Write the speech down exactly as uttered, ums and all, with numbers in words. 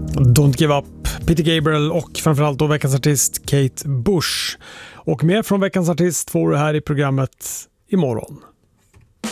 Don't Give Up, Peter Gabriel och framförallt då veckans artist Kate Bush. Och mer från veckans artist får du här i programmet imorgon.